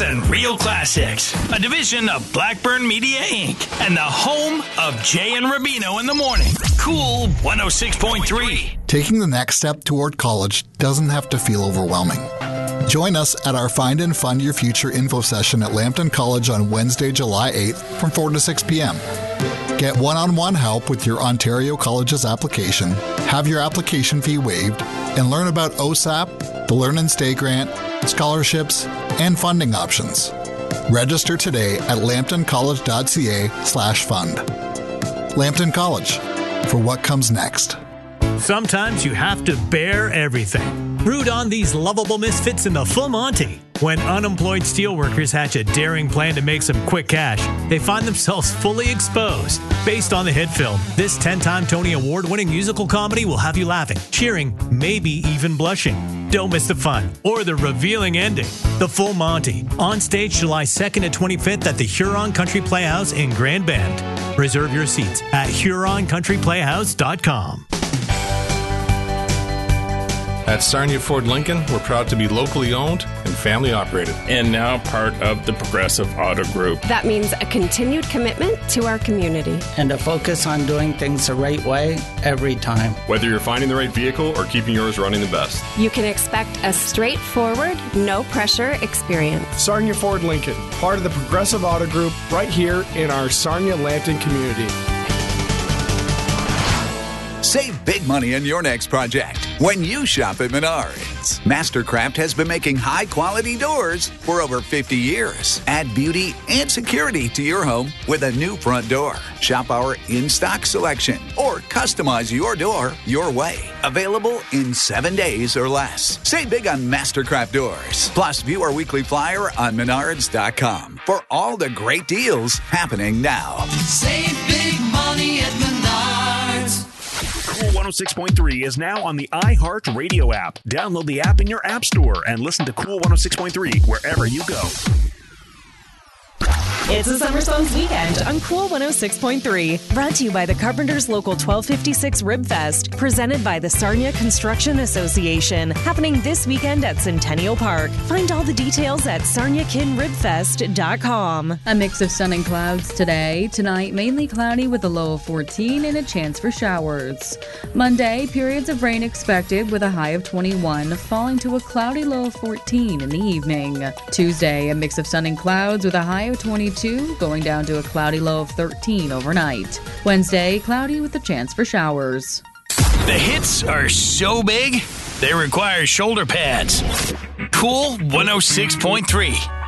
hits and real classics. A division of Blackburn Media, Inc. and the home of Jay and Rubino in the morning. Cool 106.3. Taking the next step toward college doesn't have to feel overwhelming. Join us at our Find and Fund Your Future info session at Lambton College on Wednesday, July 8th from 4 to 6 p.m. Get one-on-one help with your Ontario College's application, have your application fee waived, and learn about OSAP, the Learn and Stay Grant, scholarships, and funding options. Register today at lambtoncollege.ca/fund. Lambton College, for what comes next. Sometimes you have to bear everything. Root on these lovable misfits in the Full Monty. When unemployed steelworkers hatch a daring plan to make some quick cash, they find themselves fully exposed. Based on the hit film, this 10-time Tony Award-winning musical comedy will have you laughing, cheering, maybe even blushing. Don't miss the fun or the revealing ending. The Full Monty, on stage July 2nd and 25th at the Huron Country Playhouse in Grand Bend. Reserve your seats at HuronCountryPlayhouse.com. At Sarnia Ford Lincoln, we're proud to be locally owned and family operated. And now part of the Progressive Auto Group. That means a continued commitment to our community. And a focus on doing things the right way every time. Whether you're finding the right vehicle or keeping yours running the best. You can expect a straightforward, no-pressure experience. Sarnia Ford Lincoln, part of the Progressive Auto Group, right here in our Sarnia-Lambton community. Save big money on your next project when you shop at Menards. Mastercraft has been making high-quality doors for over 50 years. Add beauty and security to your home with a new front door. Shop our in-stock selection or customize your door your way. Available in 7 days or less. Save big on Mastercraft doors. Plus, view our weekly flyer on Menards.com for all the great deals happening now. Save big money at Menards. Cool 106.3 is now on the iHeartRadio app. Download the app in your app store and listen to Cool 106.3 wherever you go. It's a Summer Songs weekend on Cool 106.3. Brought to you by the Carpenters Local 1256 Rib Fest. Presented by the Sarnia Construction Association. Happening this weekend at Centennial Park. Find all the details at sarniakinribfest.com. A mix of sun and clouds today. Tonight, mainly cloudy with a low of 14 and a chance for showers. Monday, periods of rain expected with a high of 21, falling to a cloudy low of 14 in the evening. Tuesday, a mix of sun and clouds with a high of 22, going down to a cloudy low of 13 overnight. Wednesday, cloudy with a chance for showers. The hits are so big, they require shoulder pads. Cool 106.3.